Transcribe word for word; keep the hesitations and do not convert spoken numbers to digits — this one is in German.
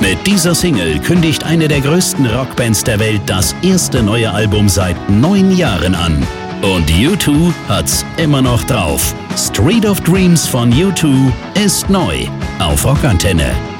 Mit dieser Single kündigt eine der größten Rockbands der Welt das erste neue Album seit neun Jahren an. Und U zwei hat's immer noch drauf. Street of Dreams von U zwei ist neu auf Rockantenne.